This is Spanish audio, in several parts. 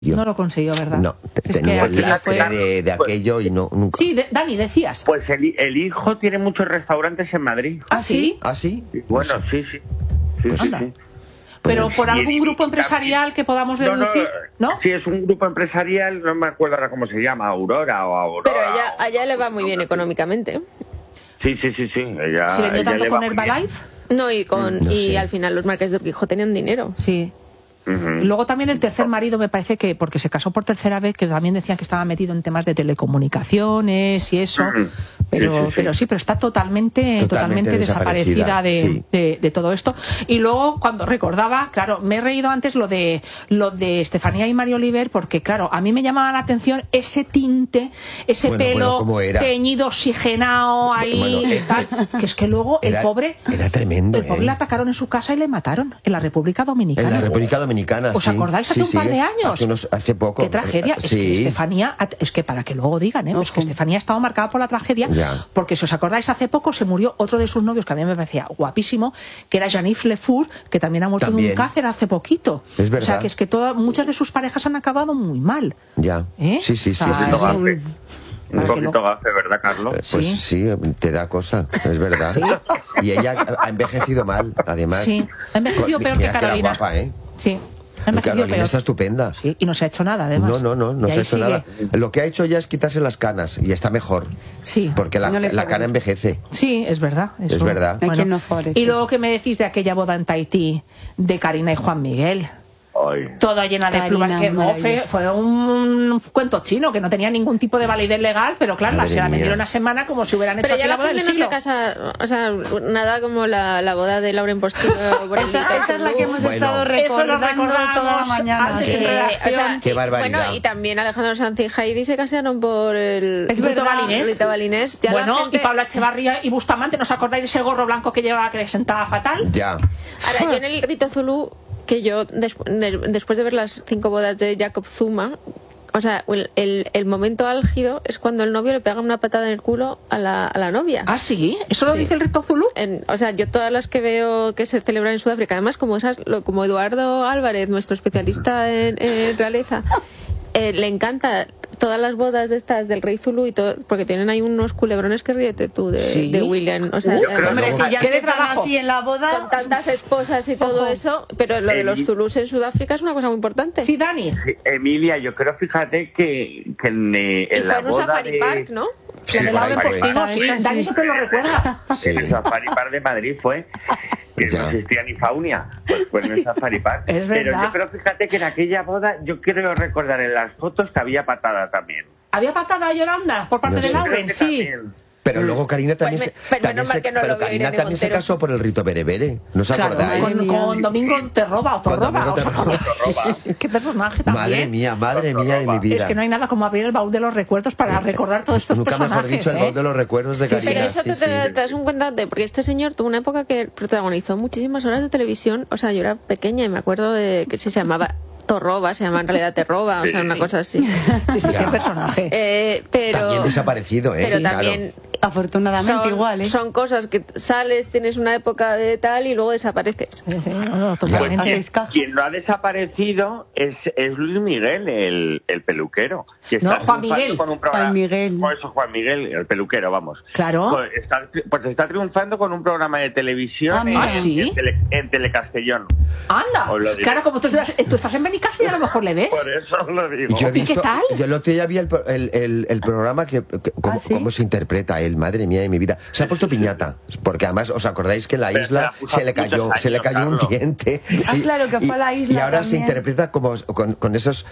No lo consiguió, ¿verdad? No, tenía el lastre de aquello y no, nunca. Sí, Dani, decías. Pues el hijo tiene muchos restaurantes en Madrid. ¿Ah, sí? ¿Ah, sí? Bueno, sí. Pero por algún grupo empresarial que podamos deducir, ¿no? Sí, es un grupo empresarial, no me acuerdo ahora cómo se llama, Aurora o Aurora. Pero a ella le va muy bien económicamente. Sí. Ella, ¿Se vendió tanto con Herbalife? No, y al final los Marqués de Urquijo tenían dinero. Sí. Luego también el tercer marido me parece que, porque se casó por tercera vez, que también decían que estaba metido en temas de telecomunicaciones y eso, pero está totalmente desaparecida de todo esto. Y luego cuando recordaba, claro, me he reído antes lo de Estefanía y Mario Oliver, porque claro, a mí me llamaba la atención ese tinte, ese pelo teñido, oxigenado ahí, tal, que es que luego el pobre le atacaron en su casa y le mataron en la República Dominicana. En la República Dominicana, ¿os acordáis hace un par de años? Hace poco. Qué tragedia. Es que Estefanía, es que para que luego digan, es que Estefanía ha estado marcada por la tragedia, porque si os acordáis, hace poco se murió otro de sus novios que a mí me parecía guapísimo, que era Jean-Yves Le Fur, que también ha muerto de un cáncer hace poquito. Es verdad. O sea, que es que muchas de sus parejas han acabado muy mal. Ya. Sí. Un poquito gafe, ¿verdad, Carlos? Pues sí, te da cosa, es verdad. ¿Sí? Y ella ha envejecido mal, además. Sí, ha envejecido peor que Carolina. Que era guapa, ¿eh? Sí. Carolina está estupenda. Sí, y no se ha hecho nada, además. No se ha hecho nada. Lo que ha hecho ya es quitarse las canas y está mejor. Sí. Porque la cana envejece. Sí, es verdad. Eso. Es verdad. Bueno, y luego, ¿qué me decís de aquella boda en Tahití de Karina y Juan Miguel? Toda llena de plumas, que fue un cuento chino que no tenía ningún tipo de validez legal, pero claro, se la vendieron una semana como si hubieran hecho aquí la boda del siglo. Pero ya la gente no se casa, o sea, nada como la boda de Lauren Postillo. esa es la que hemos estado recordando toda la mañana. Qué barbaridad. Bueno, y también Alejandro Sanz y Heidi se casaron por el Rito Balinés. Bueno, y Pablo Echevarría y Bustamante, ¿no os acordáis de ese gorro blanco que llevaba que le sentaba fatal? Ya. Ahora, yo en el Rito Zulú, que yo después de ver las 5 bodas de Jacob Zuma, o sea, el momento álgido es cuando el novio le pega una patada en el culo a la novia. ¿Ah, sí? ¿Eso lo dice el Rito Zulú? O sea, yo todas las que veo que se celebran en Sudáfrica, además como Eduardo Álvarez, nuestro especialista en realeza, le encanta todas las bodas de estas del rey Zulú y todo, porque tienen ahí unos culebrones que ríete tú de William. O sea, hombre, si ya te trabajo así en la boda, con tantas esposas y todo eso, pero lo de los Zulús en Sudáfrica es una cosa muy importante. Sí, Dani. Emilia, yo creo, fíjate que en la boda Safari Park, ¿no? Sí, Dani siempre lo recuerda. Sí. El Safari Park de Madrid fue que no existía ni Faunia, pues fue en el Safari Park. Es verdad. Pero yo creo, fíjate que en aquella boda, yo creo recordar en las fotos que había patada también. ¿Había patada a Yolanda por parte de Lauren? Sí. Pero luego Karina también se casó por el rito berebere, ¿no os acordáis? Con Domingo Terroba o Torroba. Qué personaje también. Madre mía de mi vida. Es que no hay nada como abrir el baúl de los recuerdos para recordar todos estos personajes. Nunca mejor dicho, el baúl de los recuerdos de Karina. Pero eso te das un cuenta porque este señor tuvo una época que protagonizó muchísimas horas de televisión. O sea, yo era pequeña y me acuerdo de que se llamaba Torroba, se llama en realidad Terroba, o sea, una cosa así. Qué personaje. Pero también desaparecido, pero también afortunadamente igual, son cosas que sales, tienes una época de tal y luego desapareces. Quien no ha desaparecido es Luis Miguel, el peluquero. Que está Juan Miguel. Con un programa, Juan Miguel. Por eso Juan Miguel, el peluquero, vamos. Claro. Pues está triunfando con un programa de televisión en Telecastellón. Anda. Claro, como tú estás en Benicastre y a lo mejor le ves. Por eso lo digo. ¿Y qué tal? Yo el otro día vi el programa cómo se interpreta él, madre mía de mi vida. Se ha puesto piñata, porque además os acordáis que en la isla se le cayó un diente. Claro, que fue a la isla. Y ahora también se interpreta como con esos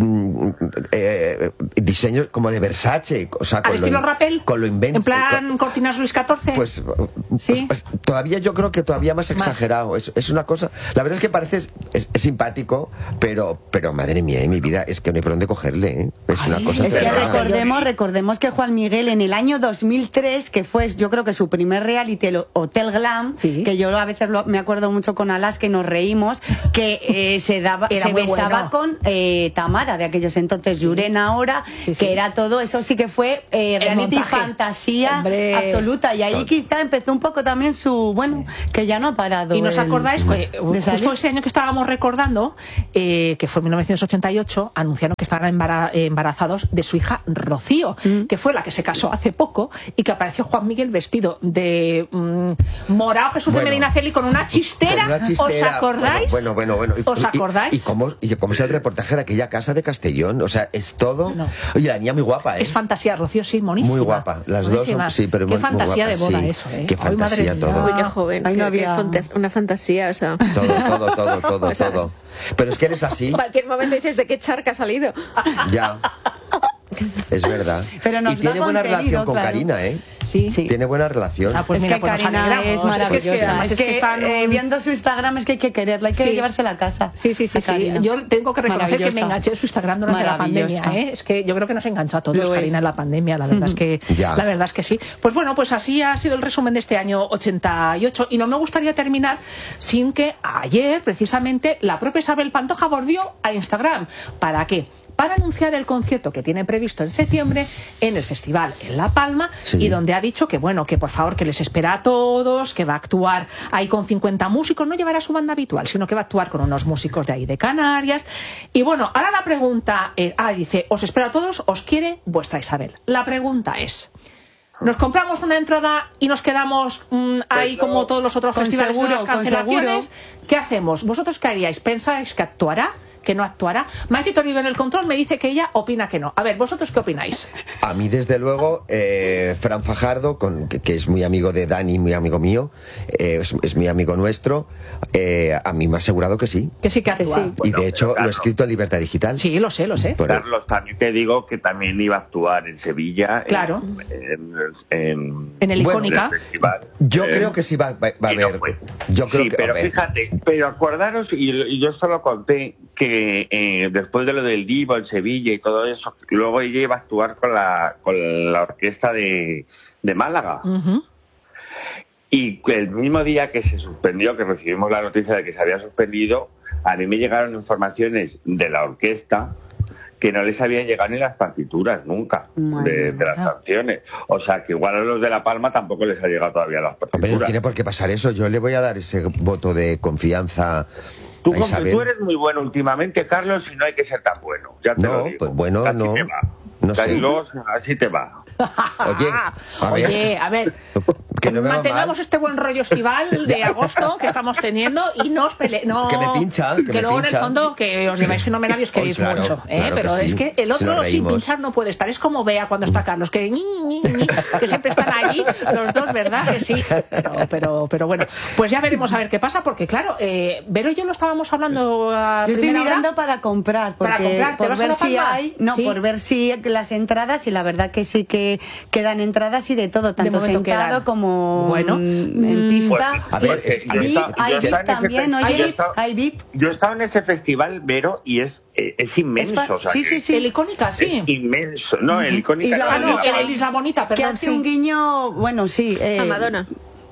diseños como de Versace, o sea, al estilo Rappel, con lo invenso. En plan cortinas Luis XIV. Pues ¿sí? Todavía yo creo que todavía más exagerado. Es una cosa. La verdad es que parece es simpático, pero madre mía, en mi vida es que no hay por dónde cogerle, ¿eh? Es una cosa. Es que recordemos que Juan Miguel en el año 2013 2003, que fue, yo creo que su primer reality, el Hotel Glam, que yo a veces me acuerdo mucho con Alaska y nos reímos, que se besaba con Tamara de aquellos entonces, Yurena ahora, que era todo, eso sí que fue reality fantasía absoluta, y ahí quizá empezó un poco también su, bueno, que ya no ha parado. ¿Y nos acordáis? Justo ese año que estábamos recordando, que fue 1988, anunciaron que estaban embarazados de su hija Rocío, que fue la que se casó hace poco, y que apareció Juan Miguel vestido de morado Jesús de Medina Celi con una chistera. ¿Os acordáis? Bueno. ¿Os acordáis? ¿Y cómo es el reportaje de aquella casa de Castellón? O sea, es todo... Oye, la niña muy guapa, ¿eh? Es fantasía, Rocío, sí, monísima. Muy guapa, las dos son, sí, pero qué muy fantasía guapas, de boda sí. eso, ¿eh? Qué fantasía todo. Uy, qué joven. Ahí no había una fantasía, o sea... Todo. O sea, todo. Pero es que eres así. En cualquier momento dices, ¿de qué charca ha salido? Ya. Es verdad. Pero y tiene buena relación con Karina, ¿eh? Sí. Tiene buena relación. Pues mira, que Karina es maravillosa. Es que viendo su Instagram es que hay que quererla, hay que llevársela a casa. Sí. Yo tengo que reconocer que me enganché en su Instagram durante la pandemia, ¿eh? Es que yo creo que nos enganchó a todos, Karina, en la pandemia. La verdad es que sí. Pues bueno, pues así ha sido el resumen de este año 88. Y no me gustaría terminar sin que ayer, precisamente, la propia Isabel Pantoja volvió a Instagram. ¿Para qué? Para anunciar el concierto que tiene previsto en septiembre en el festival en La Palma, y donde ha dicho que bueno, que por favor que les espera a todos, que va a actuar ahí con 50 músicos, no llevará su banda habitual, sino que va a actuar con unos músicos de ahí de Canarias. Y bueno, ahora la pregunta es, dice, os espero a todos, os quiere vuestra Isabel. La pregunta es, ¿nos compramos una entrada y nos quedamos ahí como todos los otros festivales con las cancelaciones? ¿Qué hacemos? ¿Vosotros qué haríais? ¿Pensáis que actuará? ¿Que no actuará? Maite Toribio en el control me dice que ella opina que no. A ver, ¿vosotros qué opináis? A mí, desde luego, Fran Fajardo, que es muy amigo de Dani, muy amigo mío, es muy amigo nuestro, a mí me ha asegurado que sí. Que sí que actúa. Sí. Y de hecho lo he escrito en Libertad Digital. Sí, lo sé. Carlos, también te digo que también iba a actuar en Sevilla. Claro. En el Icónica. Yo creo que sí va a haber. Yo creo que pero fíjate, pero acordaros, y yo solo conté que después de lo del Divo en Sevilla y todo eso, luego ella iba a actuar con la orquesta de Málaga. Y el mismo día que se suspendió, que recibimos la noticia de que se había suspendido, a mí me llegaron informaciones de la orquesta que no les habían llegado ni las partituras nunca de las canciones. O sea, que igual a los de La Palma tampoco les ha llegado todavía las partituras. Hombre, no tiene por qué pasar eso. Yo le voy a dar ese voto de confianza. Tú eres muy bueno últimamente, Carlos, y no hay que ser tan bueno. Ya te lo digo. Pues bueno, así no. Te va. No sé. Carlos, así te va. Oye, a ver, que no me mantengamos este buen rollo estival de agosto que estamos teniendo y no os peleemos. Que me pincha. Que luego en el fondo que os lleváis fenomenarios queréis mucho. Pero es que el otro sin pinchar no puede estar. Es como Bea cuando está Carlos, que que siempre están allí los dos, ¿verdad? Que sí. Pero bueno, pues ya veremos a ver qué pasa, porque claro, Vero y yo lo estábamos hablando a yo estoy mirando hora. para comprar, porque por ver si hay, por ver si las entradas, y la verdad que sí que quedan entradas y de todo, tanto sentado como en pista. Pues, a ver, hay VIP también, hay VIP. Yo he estado en ese festival, Vero, y es inmenso. O sea, sí. El Icónica, sí. Es inmenso. No, el Icónica. El Isla Bonita, perdón. Que hace un guiño, a Madonna.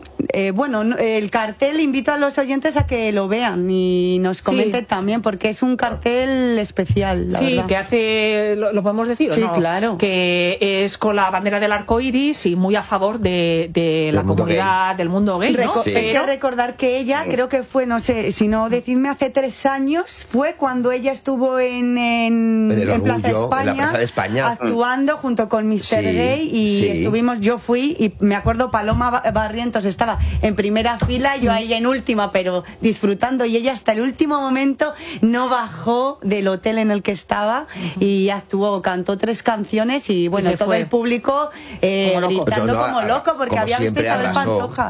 El cartel, invito a los oyentes a que lo vean y nos comenten también, porque es un cartel especial, la verdad. Que hace, ¿lo podemos decir o no? Sí, claro. Que es con la bandera del arco iris y muy a favor de la comunidad del mundo gay, ¿no? Es que recordar que ella, creo que fue, no sé, si no decidme, hace 3 años, fue cuando ella estuvo en Plaza España, actuando junto con Mr. Gay, y estuvimos, yo fui, y me acuerdo Paloma Barrientos estaba en primera fila, yo ahí en última, pero disfrutando, y ella hasta el último momento no bajó del hotel en el que estaba y actuó, cantó 3 canciones y bueno, y todo el público gritando como loco, porque había visto Isabel Pantoja.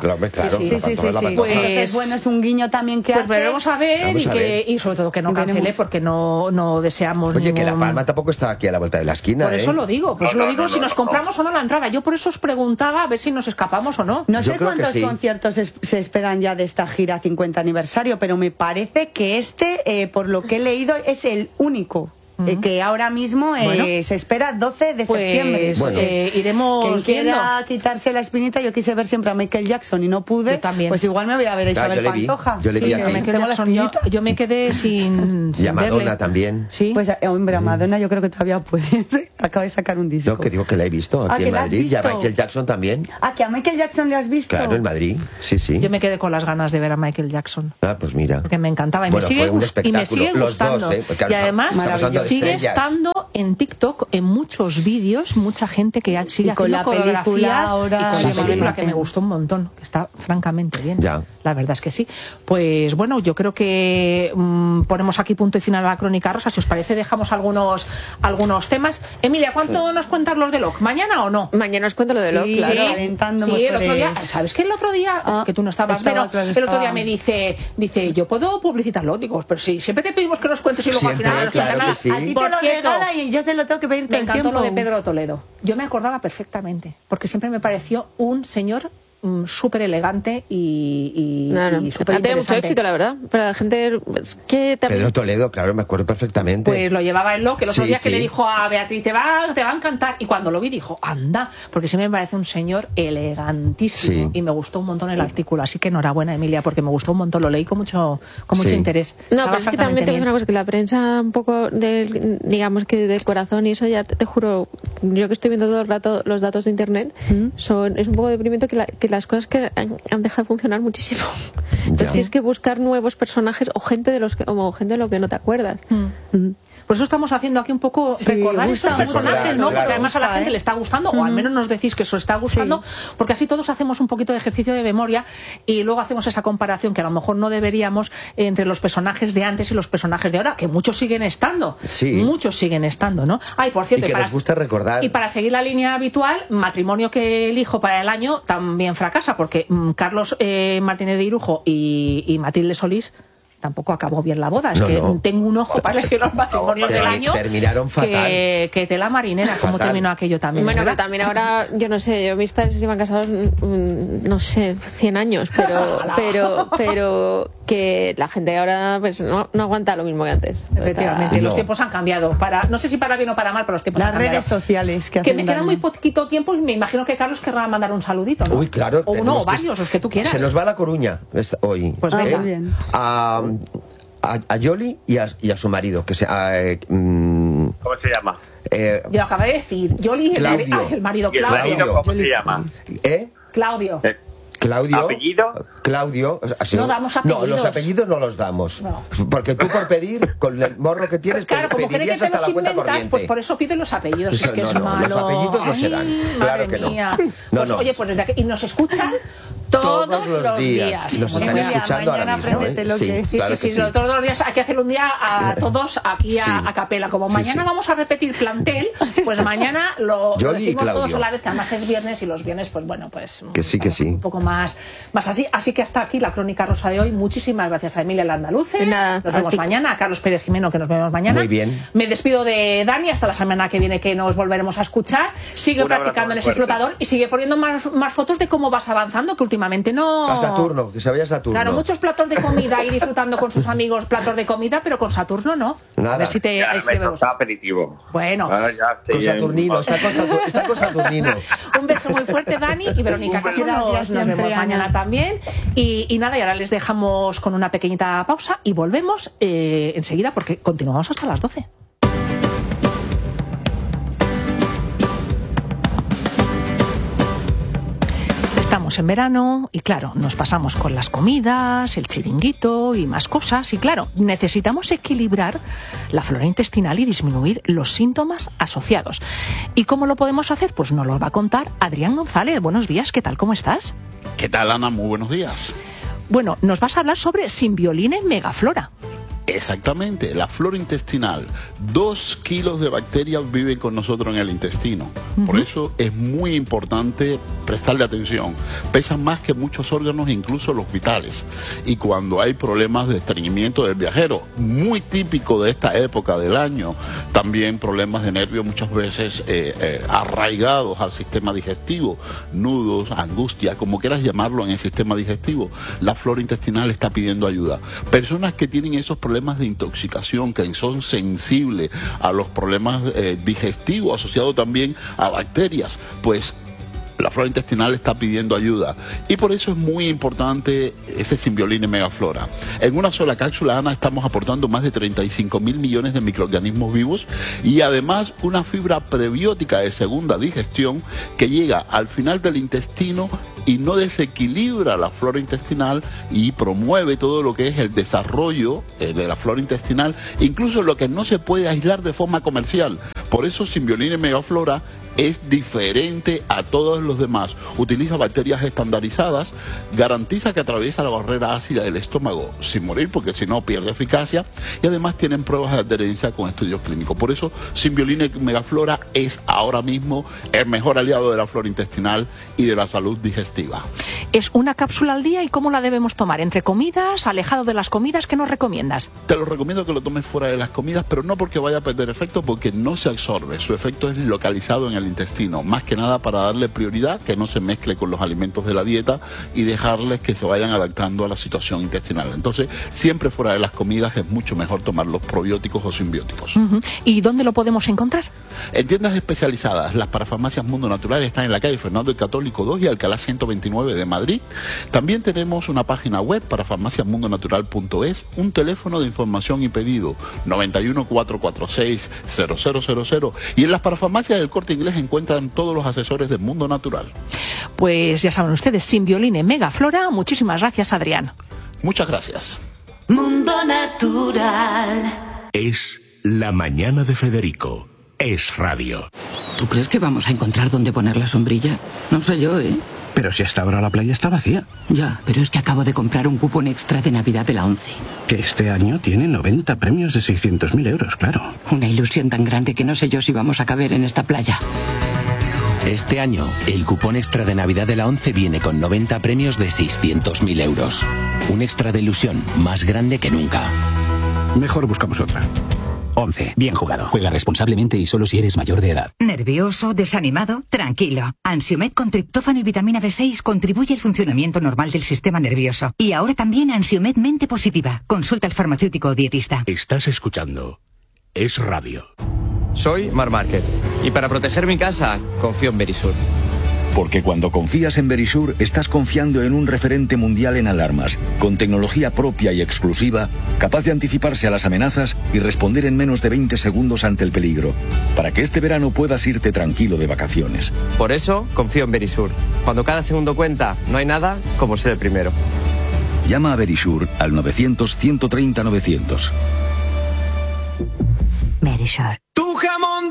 Entonces bueno, es un guiño también que hace. Veremos a ver, y sobre todo que no cancele, porque no deseamos. Oye, que La Palma tampoco está aquí a la vuelta de la esquina. Por eso lo digo, si nos compramos o no la entrada. Yo por eso os preguntaba a ver si nos escapamos o no. No sé cuántos conciertos se esperan ya de esta gira 50 aniversario, pero me parece que por lo que he leído, es el único que ahora mismo se espera 12 de septiembre. Bueno, iremos quien quiera quitarse la espinita, yo quise ver siempre a Michael Jackson y no pude. Yo también. Pues igual me voy a ver a Isabel Pantoja. Yo le vi yo me quedé sin y a Madonna verle. También. Sí. Pues hombre, a Madonna yo creo que todavía puede. Acaba de sacar un disco. No, que digo que la he visto aquí en Madrid. Y a Michael Jackson también. Que a Michael Jackson le has visto. Claro, en Madrid. Sí, sí. Yo me quedé con las ganas de ver a Michael Jackson. Pues mira. Porque me encantaba y bueno, me sigue gustando. Los dos, y además sigue estando en TikTok en muchos vídeos, mucha gente que sigue haciendo coreografías ahora, y con la película que me gustó un montón, que está francamente bien. La verdad es que sí. Pues bueno, yo creo que ponemos aquí punto y final a la Crónica Rosa. Si os parece, dejamos algunos temas. Emilia, ¿cuánto nos cuentas los de Locke? ¿Mañana o no? Mañana os cuento lo de Locke, claro. Sí, el otro día, ¿sabes qué? El otro día, que tú no estabas, pero el otro día me dice, yo puedo publicitarlo. Digo, pero sí, siempre te pedimos que nos cuentes y luego al final no nos cuentas nada. Sí. A ti te lo regala y yo se lo tengo que pedir todo el tiempo. Me encantó lo de Pedro Toledo. Yo me acordaba perfectamente, porque siempre me pareció un señor súper elegante y súper ha tenido mucho éxito, la verdad. Pero la gente es que también... Pedro Toledo, claro, me acuerdo perfectamente. Pues lo llevaba en Locke, el otro día que le dijo a Beatriz, te va a encantar. Y cuando lo vi dijo, anda, porque siempre me parece un señor elegantísimo. Y me gustó un montón el artículo. Así que enhorabuena, Emilia, porque me gustó un montón. Lo leí con mucho interés. No, pero es que también te voy a decir una cosa, que la prensa un poco digamos que del corazón y eso, ya te juro, yo que estoy viendo todo el rato los datos de internet, es un poco deprimente que las cosas que han dejado de funcionar muchísimo. Entonces tienes que buscar nuevos personajes o gente de lo que no te acuerdas. Por eso estamos haciendo aquí un poco recordar estos personajes, ¿no? Porque además a la gente le está gustando, o al menos nos decís que eso está gustando, porque así todos hacemos un poquito de ejercicio de memoria y luego hacemos esa comparación que a lo mejor no deberíamos entre los personajes de antes y los personajes de ahora, que muchos siguen estando. Muchos siguen estando, ¿no? Por cierto, y que nos gusta recordar. Y para seguir la línea habitual, matrimonio que elijo para el año también fracasa, porque Carlos Martínez de Irujo y Matilde Solís tampoco acabó bien la boda. Tengo un ojo para elegir los matrimonios del año. Terminaron fatal. Que tela marinera, cómo terminó aquello también. Bueno, pero también ahora, yo no sé, mis padres se llevan casados, no sé, 100 años, pero que la gente ahora pues no aguanta lo mismo que antes. Efectivamente, los tiempos han cambiado. No sé si para bien o para mal, pero los tiempos han cambiado. Las redes sociales que me queda muy poquito tiempo y me imagino que Carlos querrá mandar un saludito, ¿no? Uy, claro. O uno o varios, los que tú quieras. Se nos va a La Coruña hoy. Pues venga. Bien. A Yoli y a su marido, que ¿Cómo se llama? Yo lo acabé de decir. Yoli, el marido Claudio. Claudio. ¿Y el marido cómo se llama? Claudio. Claudio. ¿Apellido? Claudio. No damos apellidos. No, los apellidos no los damos. No. Porque tú por pedir, con el morro que tienes, claro, pedirías hasta la cuenta corriente. Pues por eso piden los apellidos. Es que es malo. Los apellidos no se dan. Claro que no. Pues oye, pues desde aquí, y nos escuchan todos los días. Nos están escuchando ahora mismo. Sí, todos los días hay que hacer un día a todos aquí a capela. Como mañana vamos a repetir plantel, pues mañana lo decimos todos a la vez, que además es viernes y los viernes, pues bueno, pues que sí. Un poco más así. Así que hasta aquí la Crónica Rosa de hoy. Muchísimas gracias a Emilia Landaluce. Nos vemos mañana. A Carlos Pérez Jimeno, que nos vemos mañana. Muy bien. Me despido de Dani hasta la semana que viene, que nos volveremos a escuchar. Sigue practicando en ese flotador y sigue poniendo más fotos de cómo vas avanzando, que últimamente no... A Saturno, que se vaya a Saturno. Claro, muchos platos de comida y disfrutando con sus amigos platos de comida, pero con Saturno no. Nada. A ver si te está aperitivo. Bueno. Con Saturnino, está con Saturnino. Un beso muy fuerte, Dani, y Verónica Caso, nos vemos mañana también. Y nada, y ahora les dejamos con una pequeñita pausa y volvemos enseguida porque continuamos hasta las 12. Estamos en verano y claro, nos pasamos con las comidas, el chiringuito y más cosas y claro, necesitamos equilibrar la flora intestinal y disminuir los síntomas asociados. ¿Y cómo lo podemos hacer? Pues nos lo va a contar Adrián González. Buenos días, ¿qué tal? ¿Cómo estás? ¿Qué tal, Ana? Muy buenos días. Bueno, nos vas a hablar sobre Simbioline Megaflora. Exactamente, la flora intestinal. 2 kilos de bacterias viven con nosotros en el intestino. Por eso es muy importante prestarle atención. Pesan más que muchos órganos, incluso los vitales. Y cuando hay problemas de estreñimiento del viajero, muy típico de esta época del año, también problemas de nervios muchas veces arraigados al sistema digestivo, nudos, angustia, como quieras llamarlo en el sistema digestivo, la flora intestinal está pidiendo ayuda. Personas que tienen esos problemas problemas de intoxicación, que son sensibles a los problemas digestivos asociados también a bacterias, pues la flora intestinal está pidiendo ayuda, y por eso es muy importante ese Symbioline Megaflora. En una sola cápsula, Ana, estamos aportando más de 35.000 millones de microorganismos vivos y además una fibra prebiótica de segunda digestión que llega al final del intestino y no desequilibra la flora intestinal y promueve todo lo que es el desarrollo de la flora intestinal, incluso lo que no se puede aislar de forma comercial. Por eso Symbioline Megaflora es diferente a todos los demás. Utiliza bacterias estandarizadas, garantiza que atraviesa la barrera ácida del estómago sin morir, porque si no pierde eficacia, y además tienen pruebas de adherencia con estudios clínicos. Por eso Symbioline Megaflora es ahora mismo el mejor aliado de la flora intestinal y de la salud digestiva. ¿Es una cápsula al día y cómo la debemos tomar? ¿Entre comidas, alejado de las comidas? ¿Qué nos recomiendas? Te lo recomiendo que lo tomes fuera de las comidas, pero no porque vaya a perder efecto, porque no se absorbe. Su efecto es localizado en el intestino, más que nada para darle prioridad, que no se mezcle con los alimentos de la dieta y dejarles que se vayan adaptando a la situación intestinal. Entonces, siempre fuera de las comidas es mucho mejor tomar los probióticos o simbióticos. ¿Y dónde lo podemos encontrar? En tiendas especializadas. Las parafarmacias Mundo Natural están en la calle Fernando el Católico 2 y Alcalá 129 de Madrid. También tenemos una página web, parafarmaciamundonatural.es, un teléfono de información y pedido, 91 446 0000, y en las parafarmacias del Corte Inglés encuentran todos los asesores del Mundo Natural. Pues ya saben ustedes, Symbioline Megaflora. Muchísimas gracias, Adrián. Muchas gracias. Mundo Natural. Es la mañana de Federico. Es radio. ¿Tú crees que vamos a encontrar dónde poner la sombrilla? No sé yo, ¿eh? Pero si hasta ahora la playa está vacía. Ya, pero es que acabo de comprar un cupón extra de Navidad de la ONCE. Que este año tiene 90 premios de 600.000 euros, claro. Una ilusión tan grande que no sé yo si vamos a caber en esta playa. Este año, el cupón extra de Navidad de la ONCE viene con 90 premios de 600.000 euros. Un extra de ilusión más grande que nunca. Mejor buscamos otra. ONCE, bien jugado. Juega responsablemente y solo si eres mayor de edad. ¿Nervioso? ¿Desanimado? Tranquilo. Ansiomed con triptófano y vitamina B6 contribuye al funcionamiento normal del sistema nervioso. Y ahora también Ansiomed Mente Positiva. Consulta al farmacéutico o dietista. Estás escuchando Es Radio. Soy Marc Márquez y para proteger mi casa confío en Verisur. Porque cuando confías en Verisur, estás confiando en un referente mundial en alarmas, con tecnología propia y exclusiva, capaz de anticiparse a las amenazas y responder en menos de 20 segundos ante el peligro, para que este verano puedas irte tranquilo de vacaciones. Por eso confío en Verisur. Cuando cada segundo cuenta, no hay nada como ser el primero. Llama a Verisur al 900-130-900. Verisur. Tu jamón